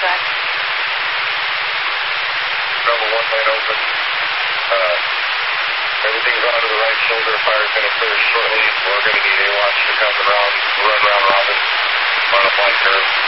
track. Bravo 1 lane open. Everything's onto the right shoulder. Fire's going to clear shortly. We're going to need AWATS to come around, run round robin, run a flight curve.